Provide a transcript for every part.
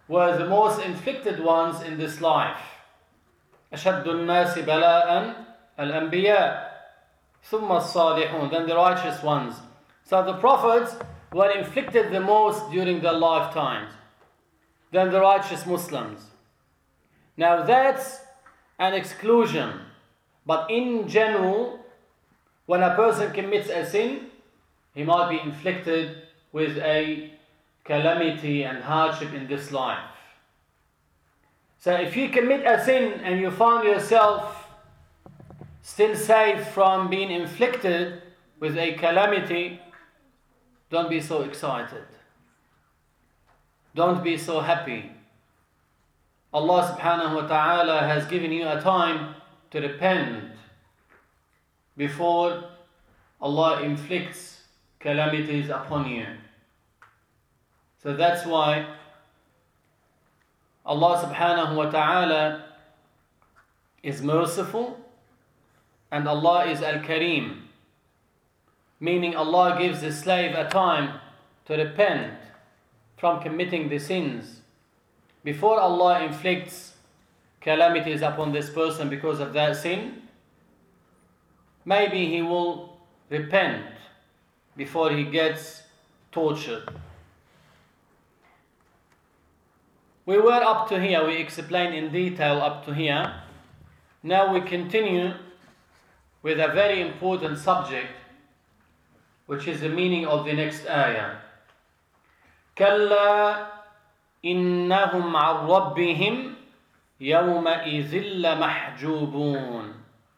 were the most inflicted ones in this life. أشد الناس بلاء الأنبياء ثم الصالحون, then the righteous ones. So the prophets were inflicted the most during their lifetimes, then the righteous Muslims. Now that's an exclusion, but in general, when a person commits a sin, he might be inflicted with a calamity and hardship in this life. So if you commit a sin and you find yourself still safe from being inflicted with a calamity, don't be so excited. Don't be so happy. Allah subhanahu wa ta'ala has given you a time to repent before Allah inflicts calamities upon you. So that's why Allah subhanahu wa ta'ala is merciful and Allah is Al-Kareem, meaning Allah gives the slave a time to repent from committing the sins before Allah inflicts calamities upon this person because of that sin. Maybe he will repent before he gets tortured. We were up to here, we explained in detail up to here. Now we continue with a very important subject, which is the meaning of the next ayah. كَلَّا إِنَّهُمْ عَنْ رَبِّهِمْ يَوْمَئِذٍ لَمَحْجُوبُونَ.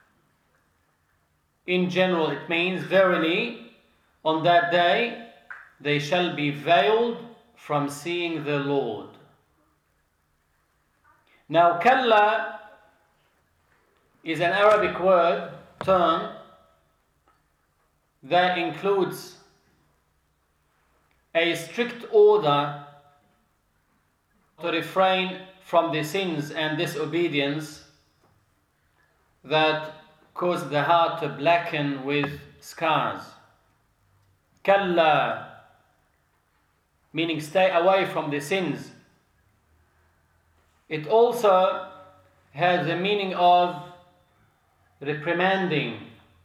In general, it means verily, on that day, they shall be veiled from seeing the Lord. Now, kalla is an Arabic word, term, that includes a strict order to refrain from the sins and disobedience that cause the heart to blacken with scars. Kalla, meaning stay away from the sins. It also has the meaning of reprimanding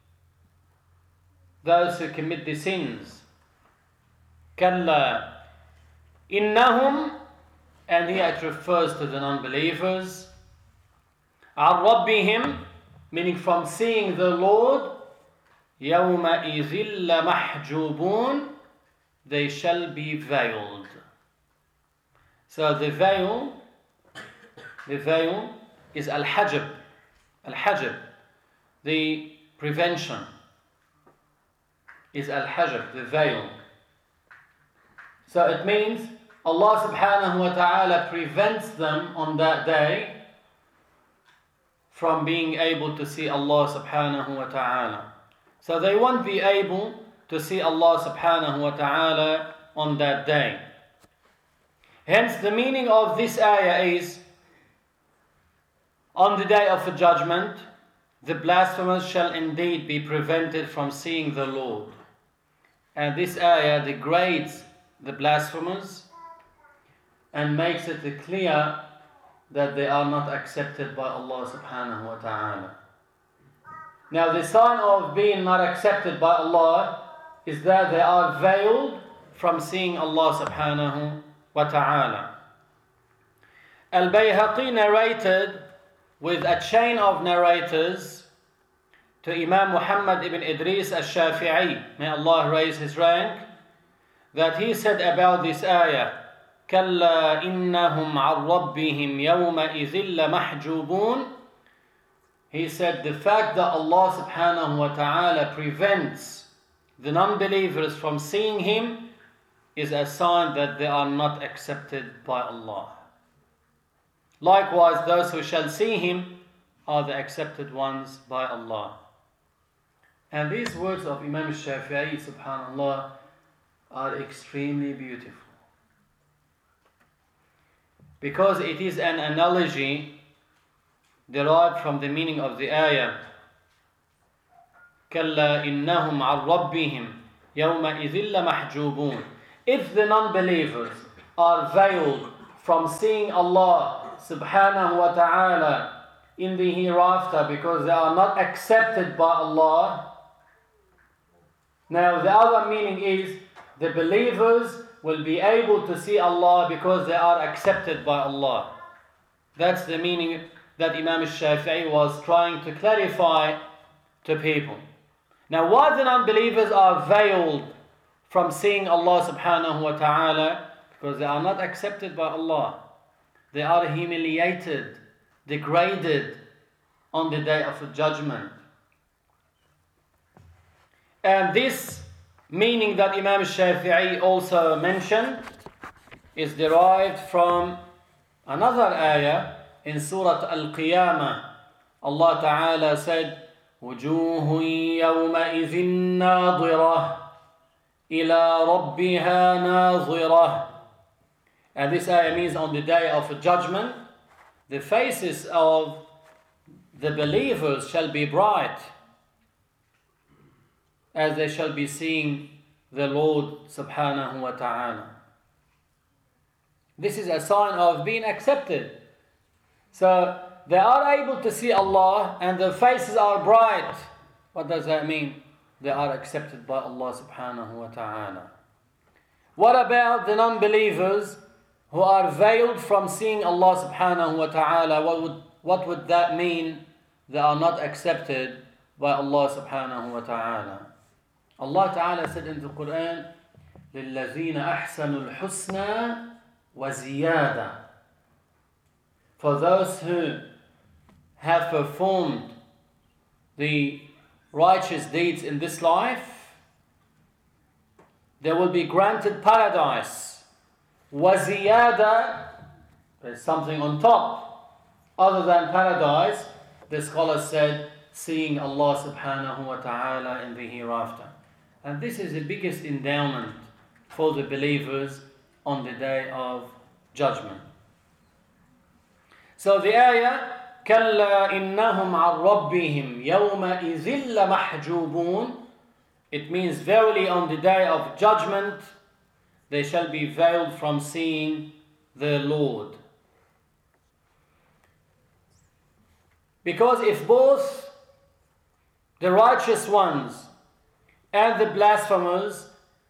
those who commit the sins. Kalla innahum, and here it refers to the non-believers. An Rabbihim, meaning from seeing the Lord. يَوْمَئِذٍ لَمَحْجُوبُونَ, they shall be veiled. So the veil is al-hajab. Al-hajab, the prevention, is al-hajab, the veil. So it means Allah subhanahu wa ta'ala prevents them on that day from being able to see Allah subhanahu wa ta'ala. So they won't be able to see Allah subhanahu wa ta'ala on that day. Hence the meaning of this ayah is, on the day of the judgment, the blasphemers shall indeed be prevented from seeing the Lord. And this ayah degrades the blasphemers and makes it clear that they are not accepted by Allah subhanahu wa ta'ala. Now the sign of being not accepted by Allah is that they are veiled from seeing Allah subhanahu wa ta'ala. Al-Bayhaqi narrated with a chain of narrators to Imam Muhammad ibn Idris al-Shafi'i, may Allah raise his rank, that he said about this ayah, كَلَّا إِنَّهُمْ عَنْ رَبِّهِمْ يَوْمَئِذٍ لَمَحْجُوبُونَ. He said the fact that Allah subhanahu wa ta'ala prevents the non-believers from seeing Him is a sign that they are not accepted by Allah. Likewise, those who shall see Him are the accepted ones by Allah. And these words of Imam Shafi'i, subhanallah, are extremely beautiful, because it is an analogy derived from the meaning of the ayah. كَلَّا إِنَّهُمْ عَنْ رَبِّهِمْ يَوْمَئِذٍ لَمَحْجُوبُونَ. If the non-believers are veiled from seeing Allah subhanahu wa ta'ala in the hereafter because they are not accepted by Allah. Now the other meaning is the believers will be able to see Allah because they are accepted by Allah. That's the meaning that Imam al-Shafi'i was trying to clarify to people. Now why the non-believers are veiled from seeing Allah subhanahu wa ta'ala? Because they are not accepted by Allah. They are humiliated, degraded on the day of the judgment. And this meaning that Imam Shafi'i also mentioned is derived from another ayah in Surah Al-Qiyamah. Allah Ta'ala said, وَجُوهٌ يَوْمَئِذٍ نَاظِرَةٌ إِلَىٰ رَبِّهَا نَاظِرَةٌ. And this ayah means on the day of judgment, the faces of the believers shall be bright, as they shall be seeing the Lord subhanahu wa ta'ala. This is a sign of being accepted. So they are able to see Allah and their faces are bright. What does that mean? They are accepted by Allah subhanahu wa ta'ala. What about the non-believers who are veiled from seeing Allah subhanahu wa ta'ala? What would that mean? They are not accepted by Allah subhanahu wa ta'ala. Allah ta'ala said in the Quran, لِلَّذِينَ أَحْسَنُوا الْحُسْنَى وَزِيَادَةً. For those who have performed the righteous deeds in this life, they will be granted paradise. وَزِيَادَةً, there's something on top other than paradise. The scholars said, seeing Allah subhanahu wa ta'ala in the hereafter. And this is the biggest endowment for the believers on the day of judgment. So the ayah, كَلَّا إِنَّهُمْ عَنْ رَبِّهِمْ يَوْمَئِذٍ لَمَحْجُوبُونَ. It means verily on the day of judgment they shall be veiled from seeing the Lord. Because if both the righteous ones and the blasphemers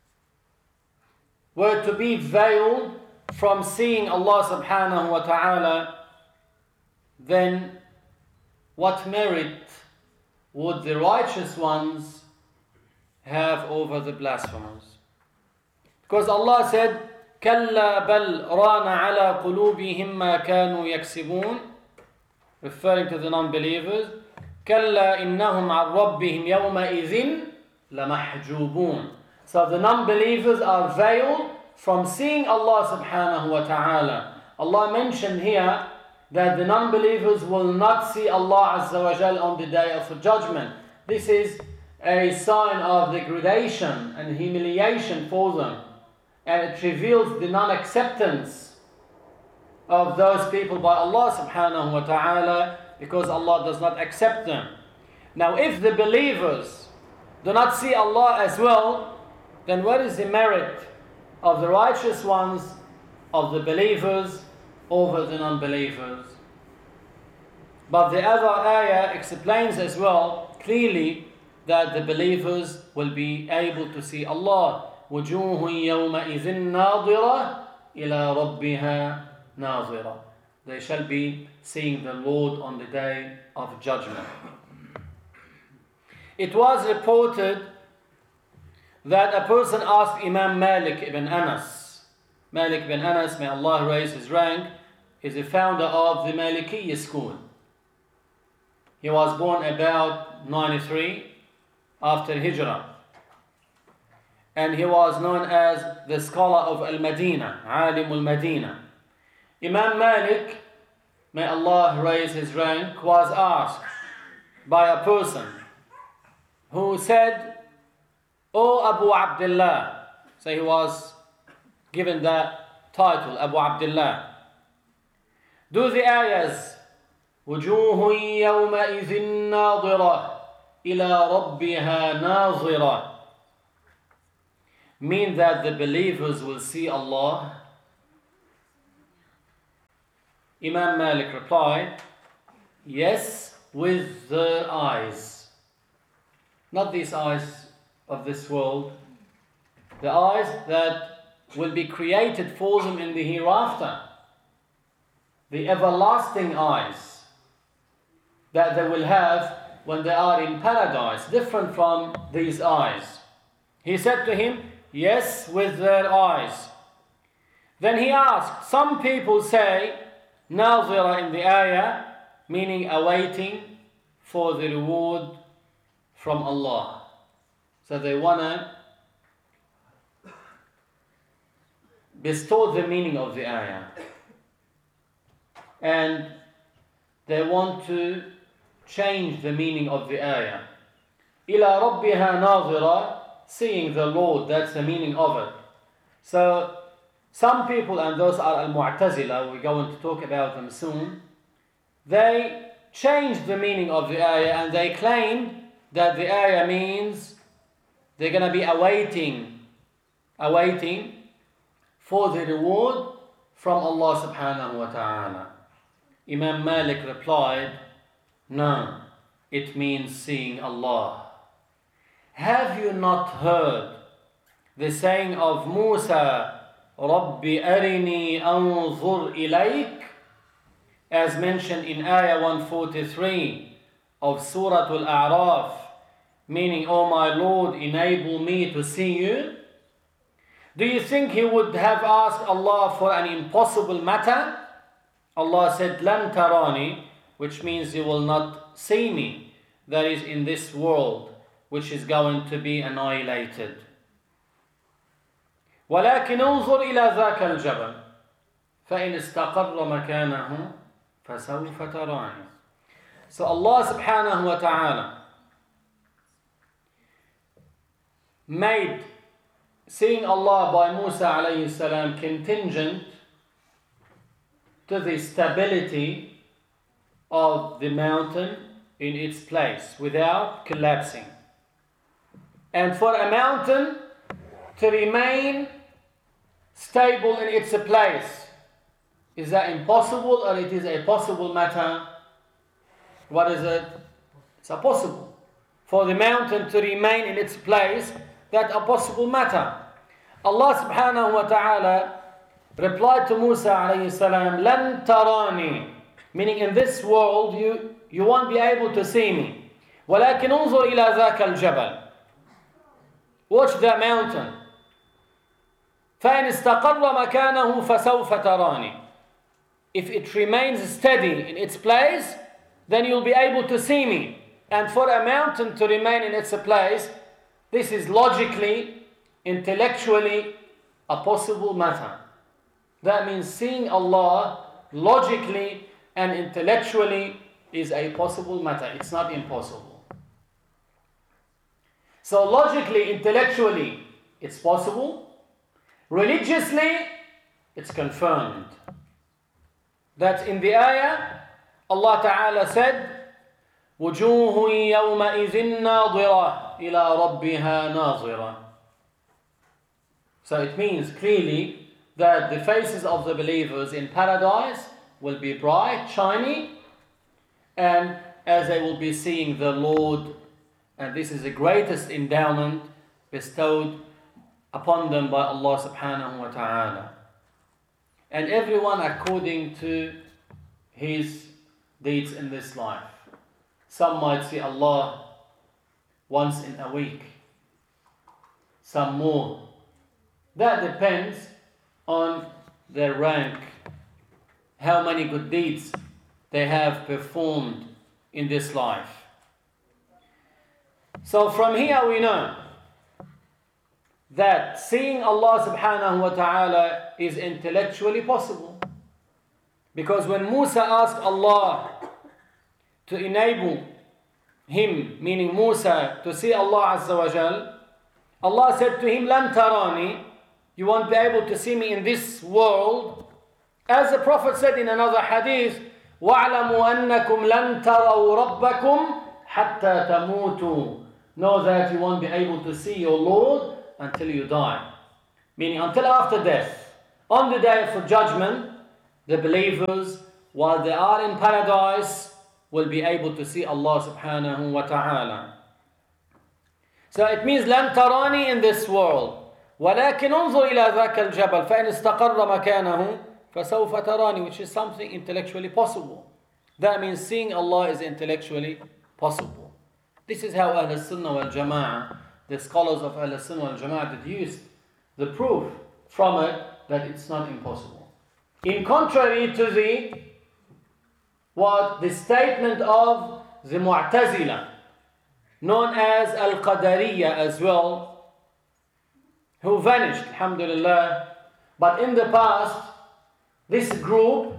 were to be veiled from seeing Allah subhanahu wa ta'ala, then what merit would the righteous ones have over the blasphemers? Because Allah said, كَلَّا بَلْ رَانَ عَلَى قُلُوبِهِمْ مَا كَانُوا يَكْسِبُونَ, referring to the non-believers. كَلَّا إِنَّهُمْ عَنْ رَبِّهِمْ يَوْمَئِذٍ لَمَحْجُوبُونَ. So the non-believers are veiled from seeing Allah subhanahu wa ta'ala. Allah mentioned here that the non-believers will not see Allah azza wa jal on the day of judgment. This is a sign of degradation and humiliation for them. And it reveals the non-acceptance of those people by Allah subhanahu wa ta'ala, because Allah does not accept them. Now if the believers do not see Allah as well, then what is the merit of the righteous ones, of the believers, over the non-believers? But the other ayah explains as well clearly that the believers will be able to see Allah. وَجُوهٌ يَوْمَئِذٍ نَاظِرَةٌ إِلَىٰ رَبِّهَا نَاظِرَةٌ. They shall be seeing the Lord on the day of judgment. It was reported that a person asked Imam Malik ibn Anas. Malik ibn Anas, may Allah raise his rank, is the founder of the Malikiyya school. He was born about 93 after Hijrah. And he was known as the scholar of Al-Madinah, Alim al-Madinah. Imam Malik, may Allah raise his rank, was asked by a person who said, "O Abu Abdullah," so he was given that title, Abu Abdullah, do the ayahs, وَجُوهٌ يَوْمَئِذٍ نَاظِرَةٌ إِلَىٰ رَبِّهَا نَاظِرَةٌ, mean that the believers will see Allah? Imam Malik replied, yes, with their eyes. Not these eyes of this world, the eyes that will be created for them in the hereafter, the everlasting eyes that they will have when they are in paradise, different from these eyes. He said to him, yes, with their eyes. Then he asked, some people say, nazira in the ayah, meaning awaiting for the reward from Allah. So they want to bestow the meaning of the ayah. And they want to change the meaning of the ayah. Ila rabbiha nazira, seeing the Lord, that's the meaning of it. So some people, and those are al-Mu'tazila, we're going to talk about them soon, they changed the meaning of the ayah and they claimed that the ayah means they're going to be awaiting for the reward from Allah subhanahu wa ta'ala. Imam Malik replied, no, it means seeing Allah. Have you not heard the saying of Musa, Rabbi arini anzur ilayk, as mentioned in ayah 143 of Surah Al-A'raf, meaning, oh my Lord, enable me to see you? Do you think he would have asked Allah for an impossible matter? Allah said, lan tarani, which means you will not see me. That is in this world, which is going to be annihilated. ولكن انظر إلى ذاك الجبل فإن استقر مكانه فسوف تراني. So Allah subhanahu wa ta'ala made seeing Allah by Musa alayhi salam contingent to the stability of the mountain in its place without collapsing. And for a mountain to remain stable in its place, is that impossible or it is a possible matter? What is it? It's a possible. For the mountain to remain in its place, that's a possible matter. Allah subhanahu wa ta'ala replied to Musa alayhi salam, lan tarani, meaning in this world you won't be able to see me. ولكن انظر إلى ذاك الجبل. Watch the mountain. فإن استقر مكانه فسوف تراني. If it remains steady in its place, then you'll be able to see me. And for a mountain to remain in its place, this is logically, intellectually a possible matter. That means seeing Allah logically and intellectually is a possible matter. It's not impossible. So logically, intellectually, it's possible. Religiously, it's confirmed. That in the ayah, Allah Ta'ala said, وُجُوهٌ يَوْمَئِذٍ نَاظِرَةٌ إِلَىٰ رَبِّهَا نَاظِرَةٌ. So it means clearly that the faces of the believers in paradise will be bright, shiny, and as they will be seeing the Lord, and this is the greatest endowment bestowed upon them by Allah subhanahu wa ta'ala. And everyone according to his deeds in this life. Some might see Allah once in a week, some more. That depends on their rank, how many good deeds they have performed in this life. So from here we know that seeing Allah subhanahu wa ta'ala is intellectually possible. Because when Musa asked Allah to enable him, meaning Musa, to see Allah Azza wa Jal, Allah said to him, lan tarani, you won't be able to see me in this world. As the Prophet said in another hadith, وَاعْلَمُوا أَنَّكُمْ لَن تَرَوْا رَبَّكُمْ حَتَّى تَمُوتُوا. Know that you won't be able to see your Lord until you die. Meaning until after death. On the day of judgment, the believers while they are in paradise, will be able to see Allah subhanahu wa ta'ala. So it means لن تراني in this world, ولكن انظر إلى ذاك الجبل فإن استقر مكانه فسوف تراني, which is something intellectually possible. That means seeing Allah is intellectually possible. This is how Ahl Sunnah wal Jama'ah, the scholars of Ahl Sunnah wal Jama'ah, deduced the proof from it that it's not impossible. In contrary to the statement of the Mu'tazila, known as Al-Qadariyya as well, who vanished, alhamdulillah. But in the past, this group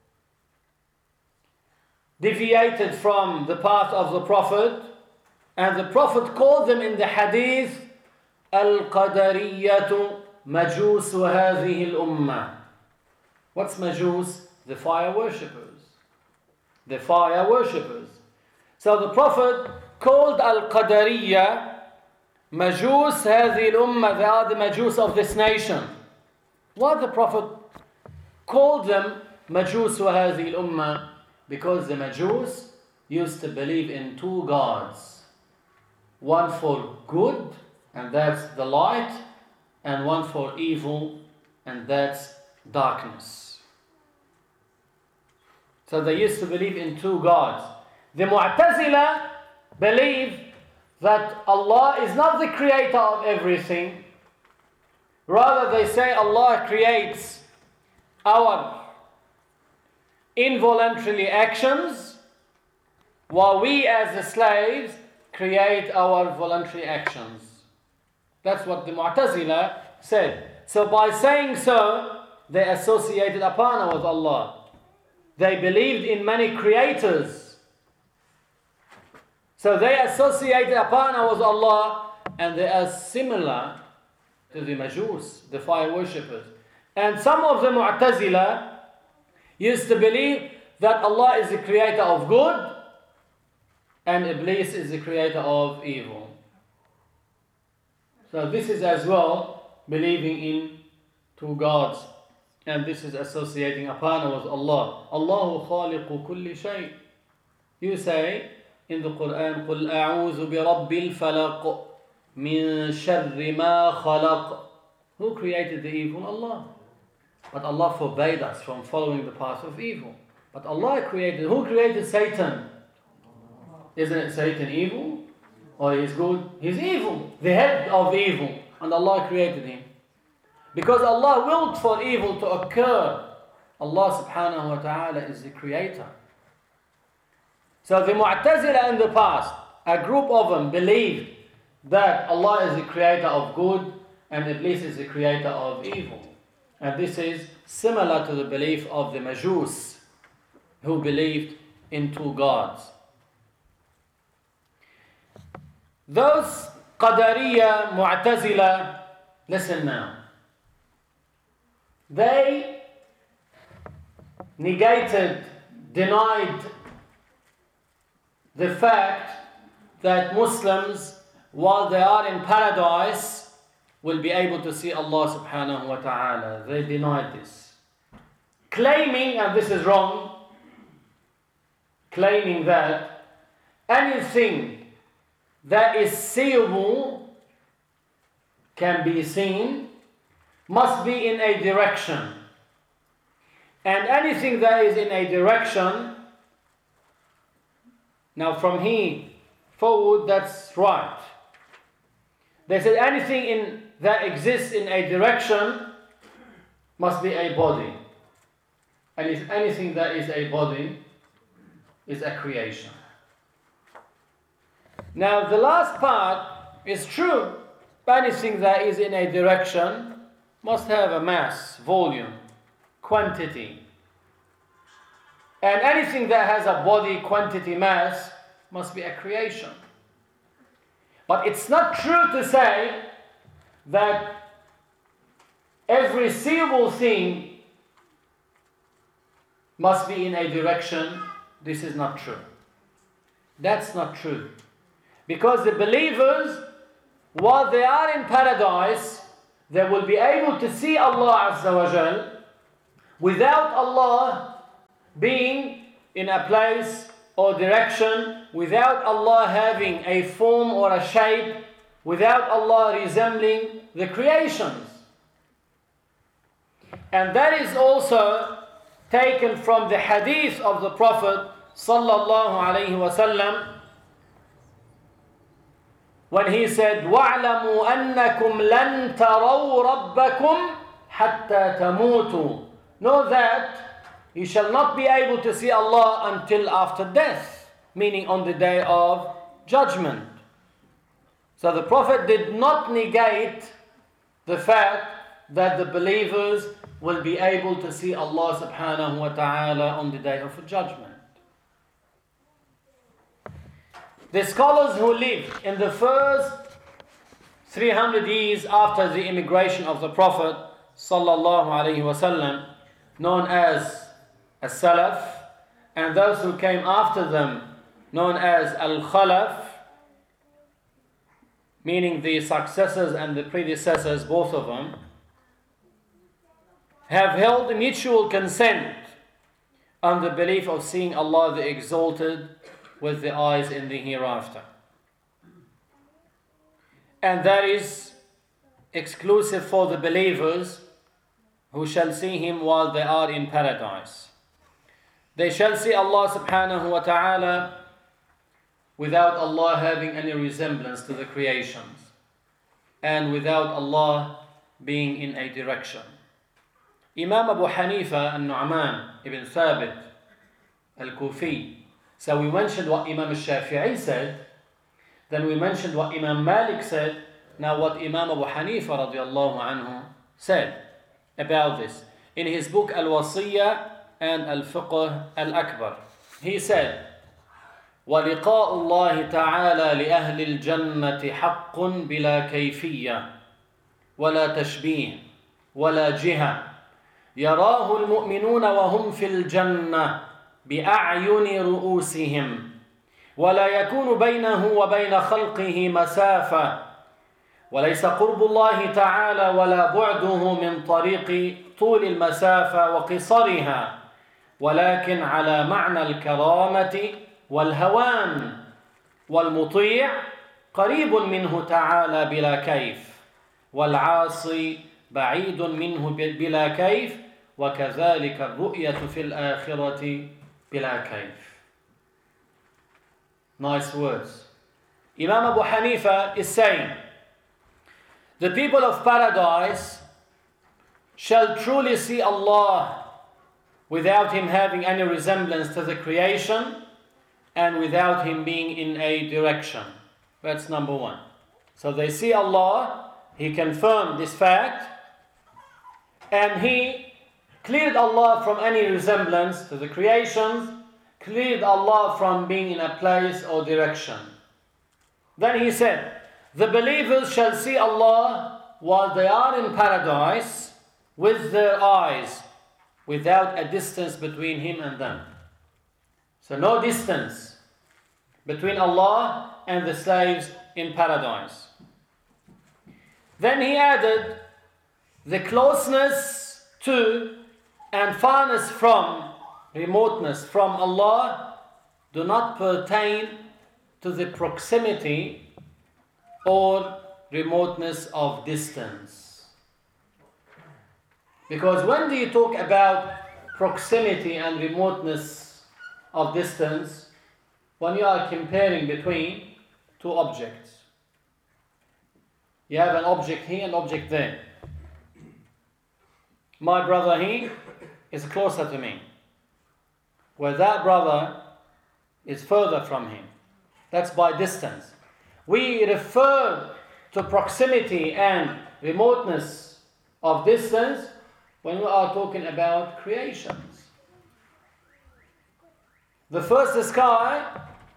deviated from the path of the Prophet, and the Prophet called them in the hadith Al-Qadariyyatu Majusu hadhihi al-ummah. What's Majus? The fire worshippers. The fire worshippers. So the Prophet called Al-Qadariyya Majus hadhihi al-ummah. They are the Majus of this nation. Why the Prophet called them Majusu hadhihi al-ummah? Because the Majus used to believe in two gods. One for good, and that's the light, and one for evil, and that's darkness. So they used to believe in two gods. The Mu'tazila believe that Allah is not the creator of everything. Rather, they say Allah creates our involuntary actions, while we as the slaves create our voluntary actions. That's what the Mu'tazila said. So by saying so, they associated a partner with Allah. They believed in many creators. So they associated a partner with Allah, and they are similar to the Majus, the fire worshippers. And some of the Mu'tazila used to believe that Allah is the creator of good and Iblis is the creator of evil. So this is as well believing in two gods, and this is associating a partner with Allah. Allahu khaliqu kulli shay. You say in the Quran, قُلْ أَعُوذُ بِرَبِّ الْفَلَقِ مِنْ شَرِّ مَا خَلَقَ. Who created the evil? Allah. But Allah forbade us from following the path of evil. But Allah created. Who created Satan? Isn't it Satan evil? Or he's good? He's evil. The head of evil. And Allah created him. Because Allah willed for evil to occur. Allah subhanahu wa ta'ala is the creator. So the Mu'tazila in the past, a group of them believed that Allah is the creator of good and Iblis is the creator of evil. And this is similar to the belief of the Majus, who believed in two gods. Those Qadariyya, Mu'tazila, listen now. They negated, denied the fact that Muslims, while they are in paradise, will be able to see Allah subhanahu wa ta'ala. They denied this. Claiming, and this is wrong, claiming that anything that is seeable, can be seen, must be in a direction. And anything that is in a direction, now from here forward, that's right. They said anything that exists in a direction must be a body. And if anything that is a body is a creation. Now the last part is true. Anything that is in a direction must have a mass, volume, quantity. And anything that has a body, quantity, mass must be a creation. But it's not true to say that every seeable thing must be in a direction. This is not true. That's not true. Because the believers, while they are in paradise, they will be able to see Allah Azza wa Jal. Without Allah, being in a place or direction without Allah having a form or a shape, without Allah resembling the creations. And that is also taken from the hadith of the Prophet sallallahu alaihi wasallam when he said, وَاعْلَمُوا أَنَّكُمْ لَن تَرَوْا رَبَّكُمْ حَتَّى تَمُوتُوا. Know that you shall not be able to see Allah until after death, meaning on the day of judgment. So the Prophet did not negate the fact that the believers will be able to see Allah subhanahu wa ta'ala on the day of judgment. The scholars who lived in the first 300 years after the immigration of the Prophet sallallahu alaihi wasallam, known as As-Salaf, and those who came after them, known as Al-Khalaf, meaning the successors and the predecessors, both of them, have held mutual consent on the belief of seeing Allah the Exalted with the eyes in the hereafter. And that is exclusive for the believers who shall see Him while they are in paradise. They shall see Allah subhanahu wa ta'ala without Allah having any resemblance to the creations, and without Allah being in a direction. Imam Abu Hanifa al-Nu'man ibn Thabit al-Kufi. So we mentioned what Imam al-Shafi'i said, then we mentioned what Imam Malik said, now what Imam Abu Hanifa radiallahu anhu said about this. In his book Al-Wasiyya and Al-Fiqh Al-Akbar, he said, وَلِقَاءُ اللَّهِ تَعَالَى لِأَهْلِ الْجَنَّةِ حَقٌّ بِلَا كَيْفِيَّةٍ وَلَا تَشْبِيهٍ وَلَا جِهَةٍ يَرَاهُ الْمُؤْمِنُونَ وَهُمْ فِي الْجَنَّةِ بِأَعْيُنِ رُؤُوسِهِمْ ولا يكون بينه وبين خلقه مسافة وليس قرب الله تعالى ولا بعده من طريق طول المسافة وقصرها ولكن على معنى الكرامة والهوان والمطيع قريب منه تعالى بلا كيف والعاصي بعيد منه بلا كيف وكذلك الرؤية في الآخرة بلا كيف. Nice words. Imam Abu Hanifa is saying, the people of paradise shall truly see Allah without Him having any resemblance to the creation and without Him being in a direction. That's number one. So they see Allah, He confirmed this fact, and He cleared Allah from any resemblance to the creations, cleared Allah from being in a place or direction. Then he said, the believers shall see Allah while they are in paradise with their eyes, without a distance between Him and them. So no distance between Allah and the slaves in paradise. Then he added, the closeness to and farness from, remoteness from Allah do not pertain to the proximity or remoteness of distance. Because when do you talk about proximity and remoteness of distance? When you are comparing between two objects. You have an object here and an object there. My brother here is closer to me, where that brother is further from him. That's by distance. We refer to proximity and remoteness of distance when we are talking about creations. The first sky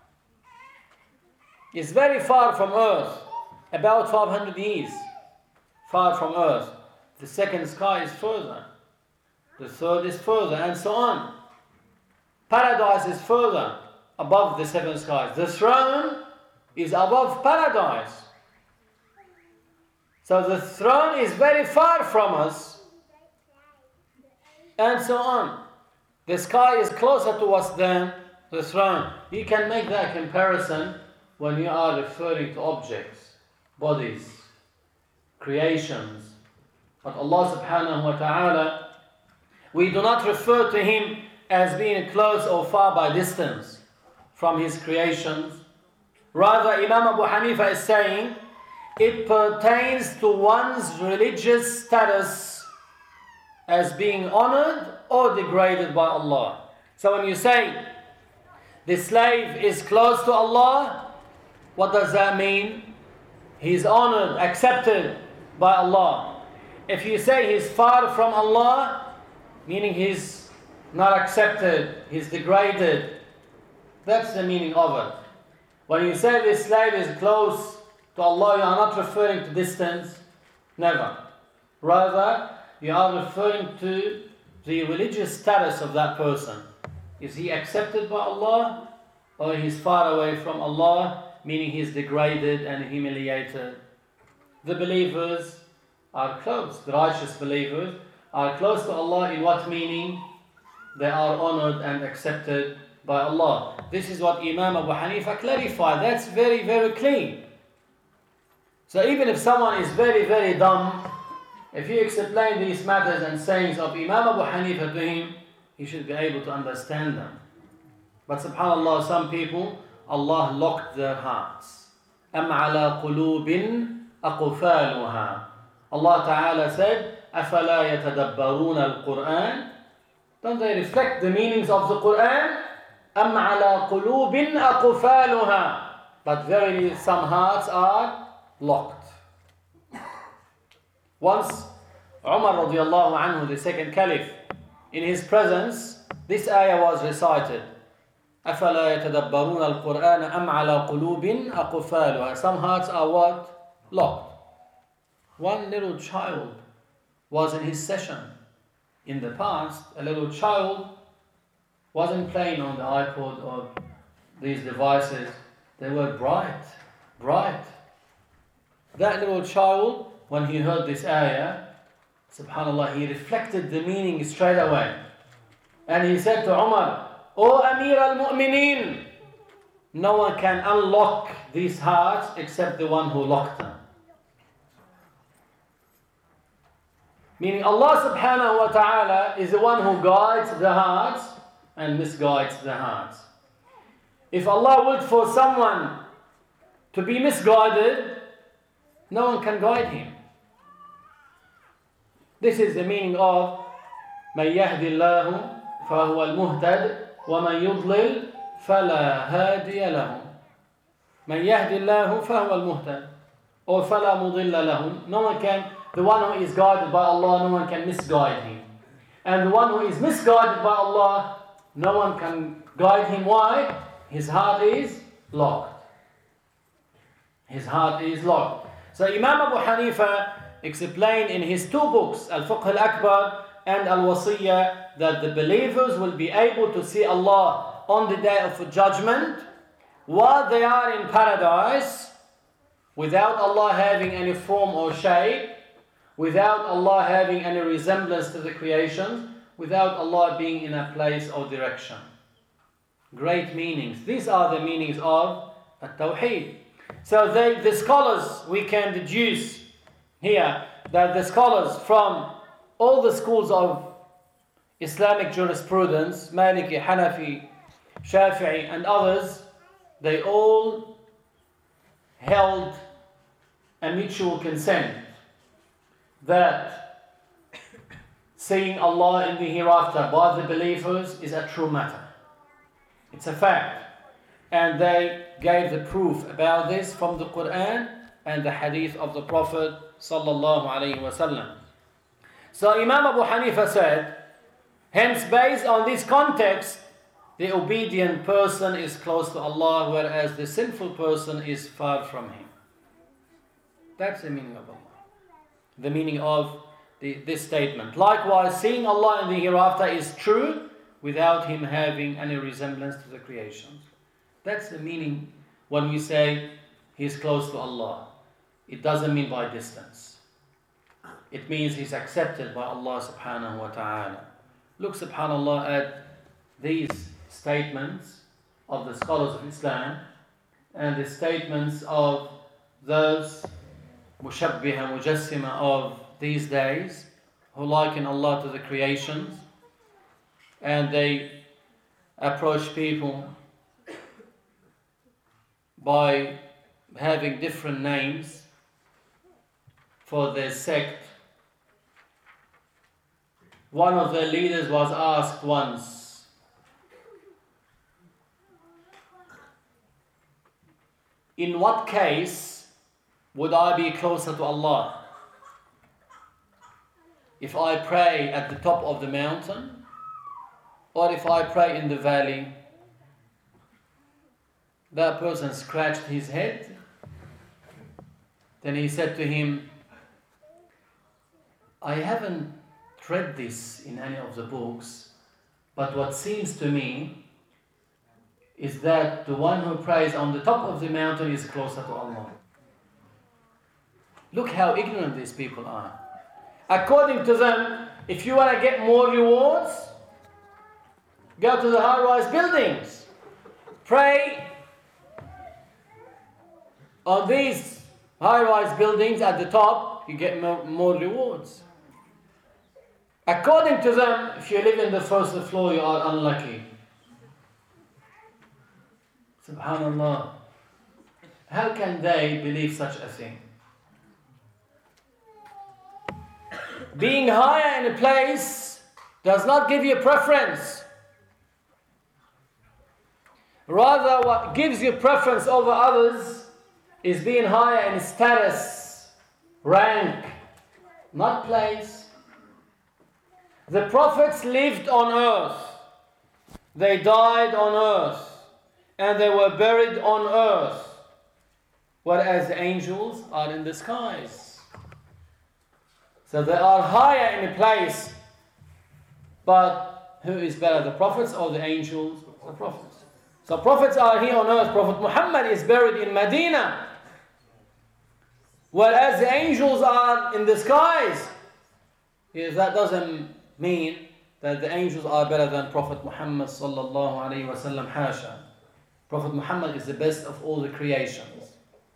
is very far from earth, about 500 years far from earth. The second sky is further. The third is further, and so on. Paradise is further above the seven skies. The throne is above paradise. So the throne is very far from us, and so on. The sky is closer to us than the throne. You can make that comparison when you are referring to objects, bodies, creations. But Allah subhanahu wa ta'ala, we do not refer to Him as being close or far by distance from His creations. Rather, Imam Abu Hanifa is saying it pertains to one's religious status as being honored or degraded by Allah. So when you say the slave is close to Allah, what does that mean? He's honored, accepted by Allah. If you say he's far from Allah, meaning he's not accepted, he's degraded, that's the meaning of it. When you say the slave is close to Allah, you are not referring to distance, never. Rather, you are referring to the religious status of that person. Is he accepted by Allah, or he's far away from Allah, meaning he's degraded and humiliated? The believers are close. The righteous believers are close to Allah in what meaning? They are honored and accepted by Allah. This is what Imam Abu Hanifa clarified. That's very, very clean. So even if someone is very, very dumb, if you explain these matters and sayings of Imam Abu Hanifa to him, he should be able to understand them. But subhanAllah, some people, Allah locked their hearts. أَمْ عَلَى قُلُوبٍ أَقْفَالُهَا. Allah Ta'ala said, أَفَلَا يَتَدَبَّرُونَ الْقُرْآنِ. Don't they reflect the meanings of the Quran? أَمْ عَلَى قُلُوبٍ أَقْفَالُهَا. But verily some hearts are locked. Once Umar radiallahu anhu, the second caliph, in his presence, this ayah was recited. أَفَلَا يَتَدَبَّرُونَ الْقُرْآنَ أَمْ عَلَى قُلُوبٍ أَقْفَالُهَا. Some hearts are what? Locked. One little child was in his session. In the past, a little child wasn't playing on the iPod or these devices. They were bright. That little child, when he heard this ayah, subhanAllah, he reflected the meaning straight away. And he said to Umar, O Amir al-Mu'mineen, no one can unlock these hearts except the one who locked them. Meaning Allah subhanahu wa ta'ala is the one who guides the hearts and misguides the hearts. If Allah would for someone to be misguided, no one can guide him. This is the meaning of مَنْ يَهْدِ اللَّهُ فَهُوَ الْمُهْتَدِ وَمَنْ يُضْلِلْ فَلَا هَادِيَ لَهُ. مَنْ يَهْدِ اللَّهُ فَهُوَ الْمُهْتَدِ or فَلَا مُضِلَّ لَهُ. No one can, the one who is guided by Allah, no one can misguide him. And the one who is misguided by Allah, no one can guide him. Why? His heart is locked. His heart is locked. So Imam Abu Hanifa explained in his two books, Al-Fiqh Al-Akbar and Al-Wasiyya, that the believers will be able to see Allah on the day of judgment while they are in paradise, without Allah having any form or shape, without Allah having any resemblance to the creations, without Allah being in a place or direction. Great meanings. These are the meanings of At-Tawheed. So the scholars, we can deduce here that the scholars from all the schools of Islamic jurisprudence, Maliki, Hanafi, Shafi'i and others, they all held a mutual consent that seeing Allah in the hereafter by the believers is a true matter. It's a fact. And they gave the proof about this from the Quran and the hadith of the Prophet sallallahu alaihi wasallam. So Imam Abu Hanifa said, hence based on this context, the obedient person is close to Allah, whereas the sinful person is far from Him. That's the meaning of Allah. The meaning of this statement. Likewise, seeing Allah in the hereafter is true without Him having any resemblance to the creations. That's the meaning when we say He is close to Allah. It doesn't mean by distance. It means He's accepted by Allah subhanahu wa ta'ala. Look subhanallah at these statements of the scholars of Islam and the statements of those mushabbiha, mujassima of these days who liken Allah to the creations, and they approach people by having different names for their sect. One of their leaders was asked once, in what case would I be closer to Allah? If I pray at the top of the mountain, or if I pray in the valley? That person scratched his head. Then he said to him, I haven't read this in any of the books, but what seems to me is that the one who prays on the top of the mountain is closer to Allah. Look how ignorant these people are. According to them, if you want to get more rewards, go to the high-rise buildings. Pray on these high-rise buildings at the top, you get more rewards. According to them, if you live in the first floor, you are unlucky. Subhanallah. How can they believe such a thing? Being higher in a place does not give you preference. Rather, what gives you preference over others is being higher in status, rank, not place. The prophets lived on earth. They died on earth. And they were buried on earth. Whereas the angels are in the skies. So they are higher in a place. But who is better, the prophets or the angels? The prophets. So prophets are here on earth. Prophet Muhammad is buried in Medina. Whereas the angels are in the skies. Yes, that doesn't mean that the angels are better than Prophet Muhammad sallallahu alayhi wa sallam. Hasha. Prophet Muhammad is the best of all the creations.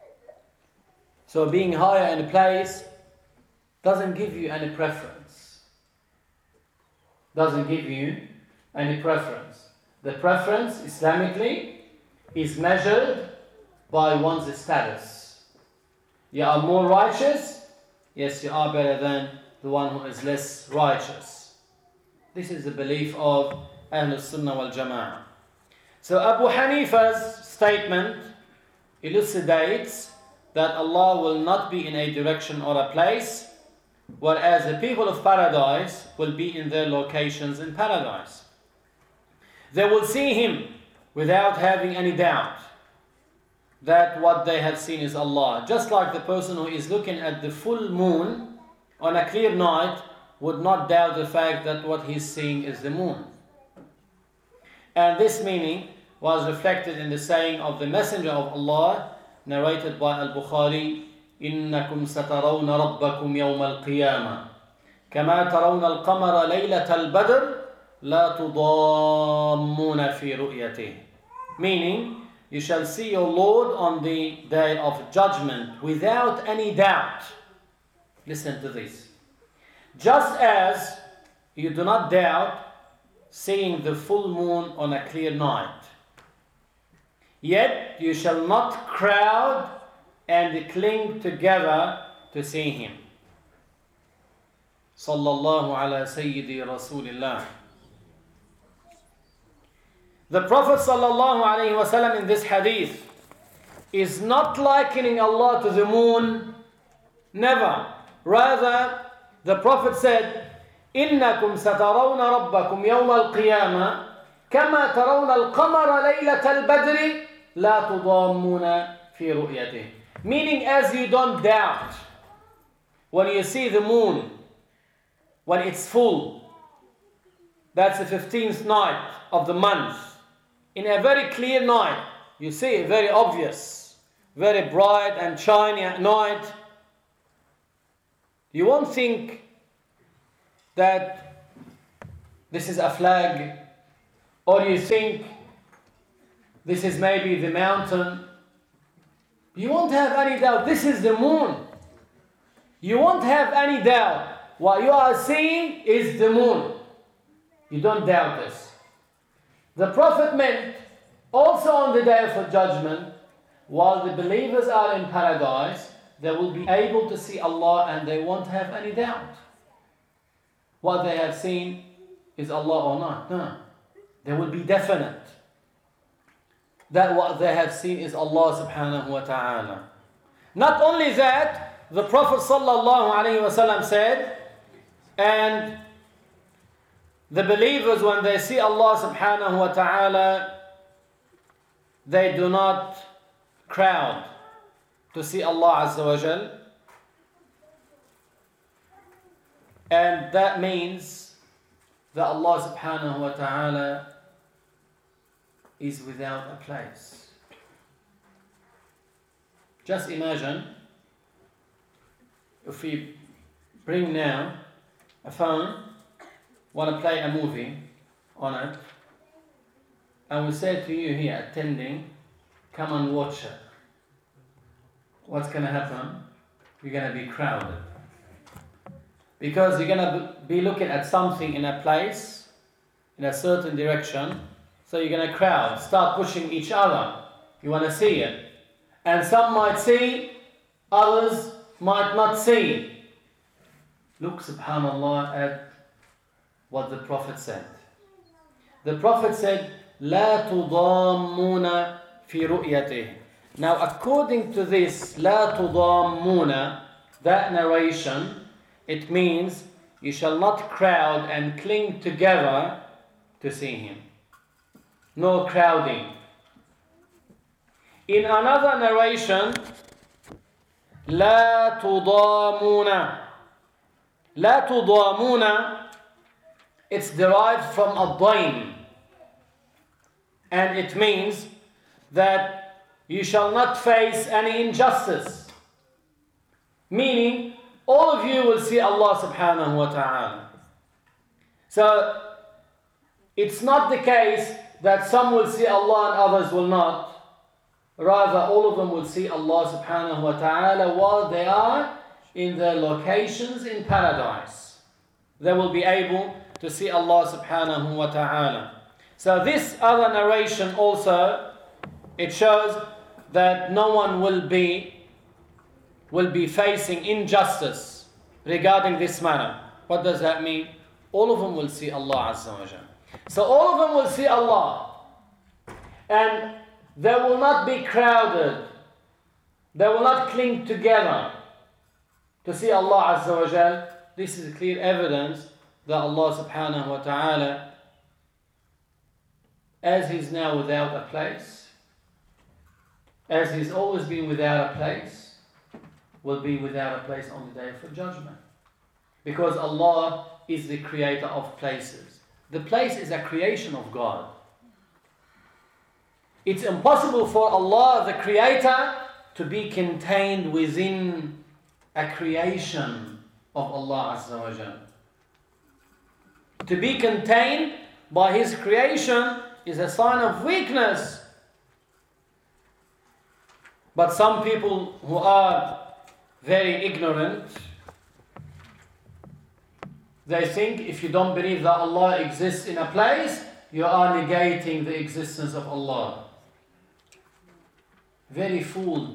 So being higher in a place doesn't give you any preference. Doesn't give you any preference. The preference, Islamically, is measured by one's status. You are more righteous, yes, you are better than the one who is less righteous. This is the belief of Ahlul Sunnah wal Jama'ah. So Abu Hanifa's statement elucidates that Allah will not be in a direction or a place, whereas the people of paradise will be in their locations in paradise. They will see Him without having any doubt that what they have seen is Allah. Just like the person who is looking at the full moon on a clear night would not doubt the fact that what he's seeing is the moon. And this meaning was reflected in the saying of the Messenger of Allah, narrated by Al-Bukhari, إِنَّكُمْ سَتَرَوْنَ رَبَّكُمْ يَوْمَ الْقِيَامَةِ كَمَا تَرَوْنَ الْقَمَرَ لَيْلَةَ الْبَدْرِ لَا تُضَامُّونَ فِي رُؤْيَتِهِ. Meaning, you shall see your Lord on the day of judgment without any doubt. Listen to this. Just as you do not doubt seeing the full moon on a clear night, yet you shall not crowd and cling together to see Him. Sallallahu ala Sayyidi Rasulillah. The Prophet sallallahu alayhi wa sallam in this hadith is not likening Allah to the moon. Never. Rather, the Prophet said, إِنَّكُمْ سَتَرَوْنَ رَبَّكُمْ يَوْمَ الْقِيَامَةِ كَمَا تَرَوْنَ الْقَمَرَ لَيْلَةَ الْبَدْرِ لَا تُضَامُّونَ فِي رُؤْيَتِهِ. Meaning, as you don't doubt when you see the moon, when it's full, that's the 15th night of the month, in a very clear night, you see it very obvious, very bright and shiny at night. You won't think that this is a flag or you think this is maybe the mountain, you won't have any doubt this is the moon. You won't have any doubt. What you are seeing is the moon. You don't doubt this. The Prophet meant also on the day of judgment, while the believers are in paradise, they will be able to see Allah and they won't have any doubt. What they have seen is Allah or not. No. They will be definite that what they have seen is Allah subhanahu wa ta'ala. Not only that, the Prophet sallallahu alayhi wa sallam said, and the believers when they see Allah subhanahu wa ta'ala, they do not crowd to see Allah azza wa jal. And that means that Allah subhanahu wa ta'ala is without a place. Just imagine if we bring now a phone, want to play a movie on it, and we say to you here attending, come and watch it. What's going to happen? You're going to be crowded. Because you're going to be looking at something in a place, in a certain direction, so you're going to crowd, start pushing each other. You want to see it. And some might see, others might not see. Look, subhanallah, at what the Prophet said. The Prophet said, لا تضامون في رؤيته. Now, according to this, لا تضامون, that narration, it means you shall not crowd and cling together to see him. No crowding. In another narration, لا تضامون. لا تضامون, it's derived from الضيم, and it means that you shall not face any injustice. Meaning, all of you will see Allah subhanahu wa ta'ala. So, it's not the case that some will see Allah and others will not. Rather, all of them will see Allah subhanahu wa ta'ala while they are in their locations in paradise. They will be able to see Allah subhanahu wa ta'ala. So this other narration also, it shows that no one will be facing injustice regarding this matter. What does that mean? All of them will see Allah azza wa jalla. So all of them will see Allah. And they will not be crowded. They will not cling together to see Allah azza wa jalla. This is clear evidence that Allah subhanahu wa ta'ala, as He's now without a place, as He's always been without a place, will be without a place on the day of judgment. Because Allah is the creator of places. The place is a creation of God. It's impossible for Allah, the creator, to be contained within a creation of Allah azza wa jalla. To be contained by His creation is a sign of weakness. But some people who are very ignorant, they think if you don't believe that Allah exists in a place, you are negating the existence of Allah. Very fooled.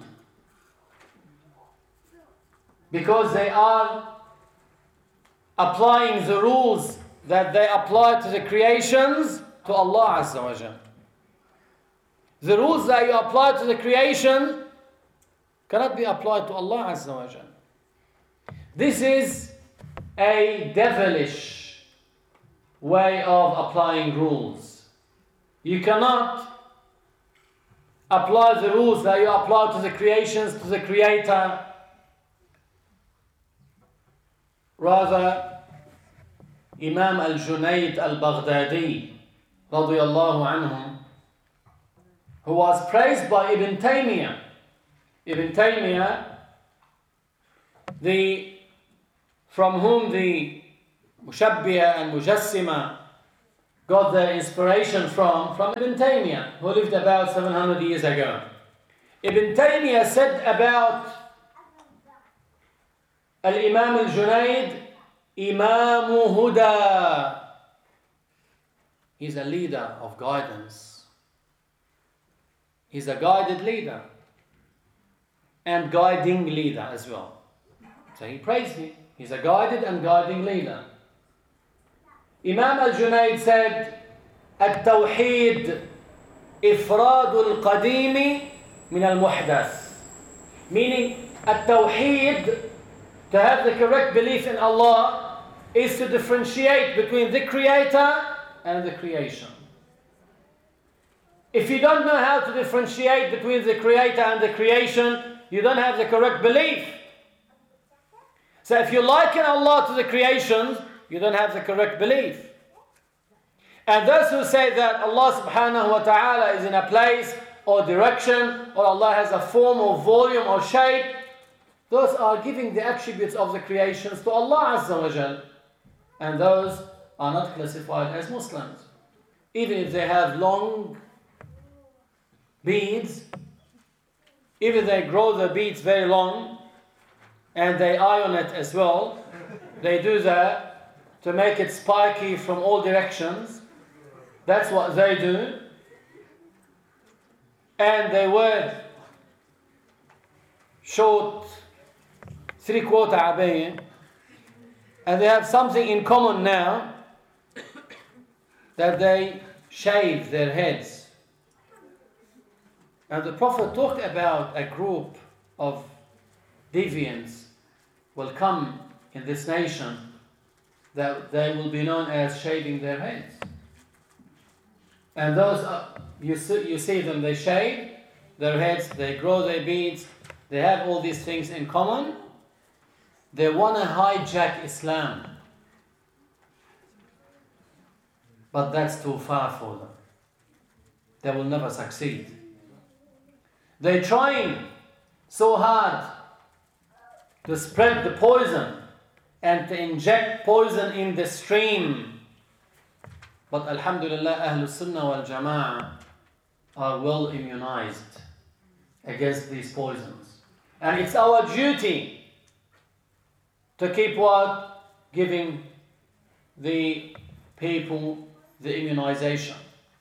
Because they are applying the rules that they apply to the creations to Allah azza wa jalla. The rules that you apply to the creation cannot be applied to Allah azza wa jalla. This is a devilish way of applying rules. You cannot apply the rules that you apply to the creations to the creator. Rather, Imam al-Junayd al-Baghdadi radiyallahu anhu, who was praised by Ibn Taymiyyah. Ibn Taymiyyah, from whom the Mushabbiha and Mujassima got their inspiration from Ibn Taymiyyah, who lived about 700 years ago. Ibn Taymiyyah said about Al-Imam al-Junayd, Imamu Huda. He's a leader of guidance. He's a guided leader and guiding leader as well. So he praised him. He's a guided and guiding leader. Imam al-Junayd said, التوحيد إفراد القديم من المحدث. Meaning, التوحيد, to have the correct belief in Allah, is to differentiate between the Creator and the creation. If you don't know how to differentiate between the Creator and the creation, you don't have the correct belief. So if you liken Allah to the creations, you don't have the correct belief. And those who say that Allah subhanahu wa ta'ala is in a place or direction, or Allah has a form or volume or shape, those are giving the attributes of the creations to Allah Azza wa Jal. And those are not classified as Muslims. Even if they have long beads, even they grow the beads very long, and they iron it as well, they do that to make it spiky from all directions. That's what they do. And they wear short 3/4 abaya. And they have something in common now, that they shave their heads. And the Prophet talked about a group of deviants will come in this nation, that they will be known as shaving their heads. And those, you see them, they shave their heads, they grow their beards, they have all these things in common. They want to hijack Islam. But that's too far for them. They will never succeed. They're trying so hard to spread the poison and to inject poison in the stream. But Alhamdulillah, Ahlul Sunnah wal Jama'ah are well immunized against these poisons. And it's our duty to keep what? Giving the people the immunization.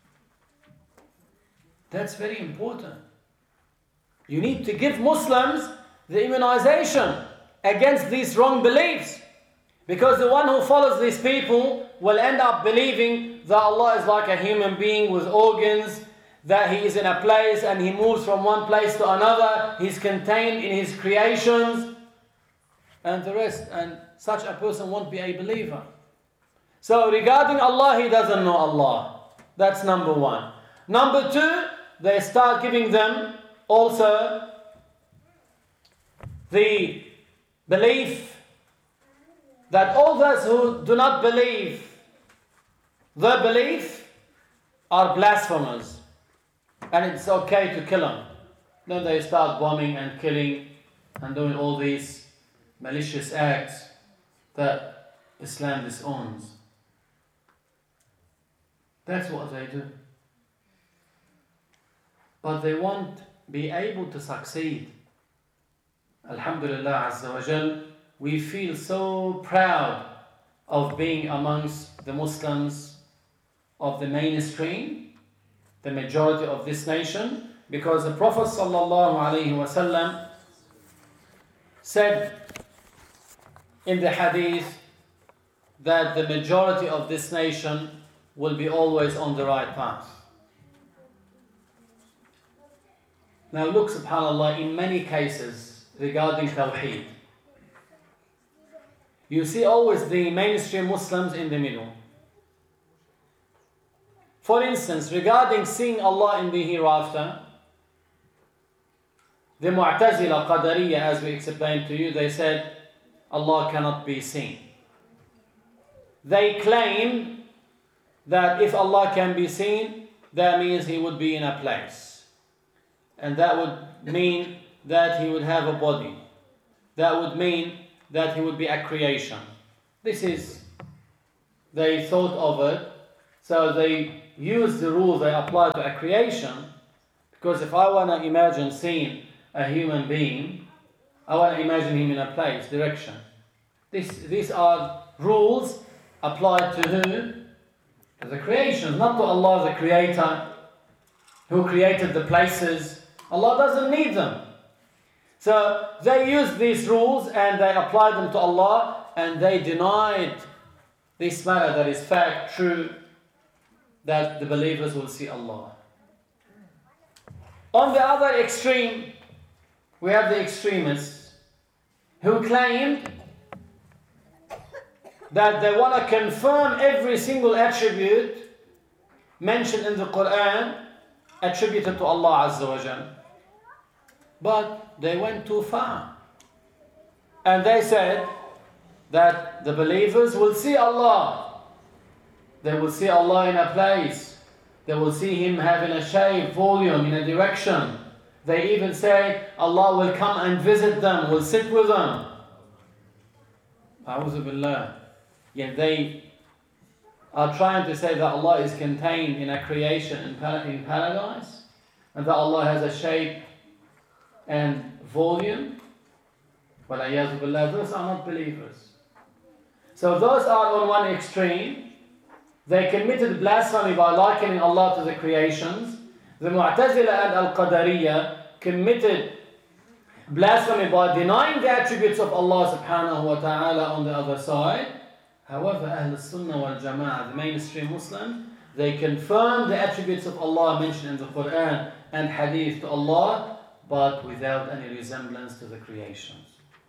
That's very important. You need to give Muslims the immunization against these wrong beliefs. Because the one who follows these people will end up believing that Allah is like a human being with organs, that He is in a place and He moves from one place to another, He's contained in His creations, and the rest. And such a person won't be a believer. So regarding Allah, he doesn't know Allah. That's number one. Number two, they start giving them also the belief that all those who do not believe the belief are blasphemers, and it's okay to kill them. Then they start bombing and killing and doing all these malicious acts that Islam disowns. That's what they do. But they won't be able to succeed. Alhamdulillah Azza wa Jal, we feel so proud of being amongst the Muslims of the mainstream, the majority of this nation, because the Prophet sallallahu alaihi wasallam said in the hadith that the majority of this nation will be always on the right path. Now look, subhanAllah, in many cases regarding Tawheed, you see always the mainstream Muslims in the middle. For instance, regarding seeing Allah in the hereafter, the Mu'tazila Qadariyya, as we explained to you, they said Allah cannot be seen. They claim that if Allah can be seen, that means He would be in a place. And that would mean that He would have a body. That would mean that He would be a creation. This is, they thought of it So they use the rules they apply to a creation, because if I want to imagine seeing a human being, I want to imagine him in a place, direction. These are rules applied to who? To the creation, not to Allah the Creator, who created the places. Allah doesn't need them. So they used these rules and they applied them to Allah, and they denied this matter that is fact, true, that the believers will see Allah. On the other extreme, we have the extremists who claimed that they want to confirm every single attribute mentioned in the Quran attributed to Allah Azza wa Jal. But they went too far. And they said that the believers will see Allah. They will see Allah in a place. They will see Him having a shape, volume, in a direction. They even say Allah will come and visit them, will sit with them. A'udhu billah. Yet they are trying to say that Allah is contained in a creation in paradise, and that Allah has a shape and volume. Wal-a'yadhu billah. Those are not believers. So those are on one extreme. They committed blasphemy by likening Allah to the creations. The Mu'tazila and Al-Qadariyya committed blasphemy by denying the attributes of Allah subhanahu wa ta'ala on the other side. However, Ahl Sunnah wal Jama'ah, the mainstream Muslims, they confirm the attributes of Allah mentioned in the Quran and Hadith to Allah, but without any resemblance to the creations.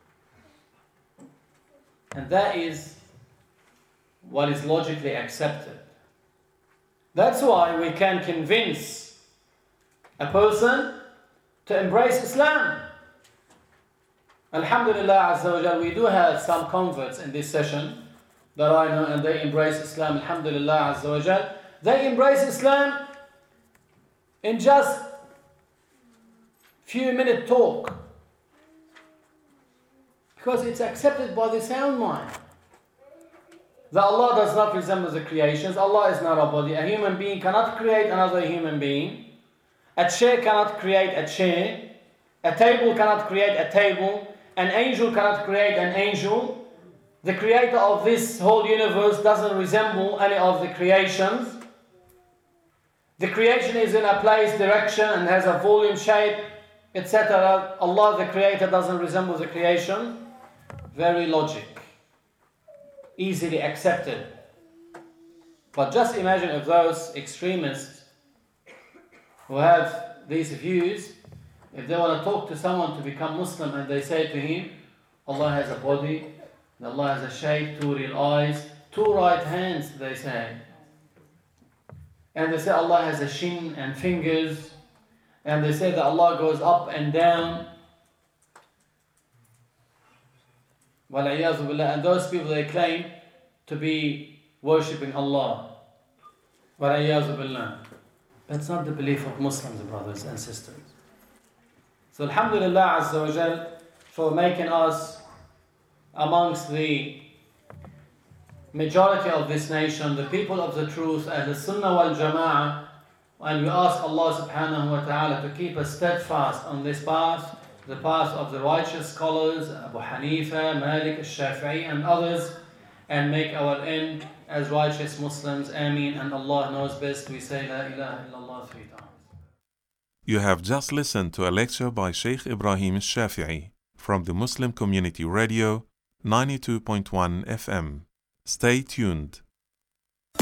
And that is what is logically accepted. That's why we can convince a person to embrace Islam. Alhamdulillah Azza wa Jal, we do have some converts in this session that I know, and they embrace Islam. Alhamdulillah Azza wa Jal. They embrace Islam in just few minute talk, because it's accepted by the sound mind. That Allah does not resemble the creations. Allah is not a body. A human being cannot create another human being. A chair cannot create a chair. A table cannot create a table. An angel cannot create an angel. The creator of this whole universe doesn't resemble any of the creations. The creation is in a place, direction, and has a volume, shape, etc. Allah, the creator, doesn't resemble the creation. Very logic. Easily accepted. But just imagine if those extremists who have these views, if they want to talk to someone to become Muslim and they say to him, Allah has a body, Allah has a shape, 2 real eyes, 2 right hands, they say. And they say Allah has a shin and fingers, and they say that Allah goes up and down. And those people, they claim to be worshipping Allah. That's not the belief of Muslims, brothers and sisters. So Alhamdulillah Azza wa Jal for making us amongst the majority of this nation, the people of the truth, Ahl Sunnah wal Jama'ah, and we ask Allah subhanahu wa ta'ala to keep us steadfast on this path, the path of the righteous scholars, Abu Hanifa, Malik, Shafi'i and others, and make our end as righteous Muslims. Ameen. And Allah knows best. We say La ilaha illallah 3 times. You have just listened to a lecture by Sheikh Ibrahim Shafi'i from the Muslim Community Radio 92.1 FM. Stay tuned.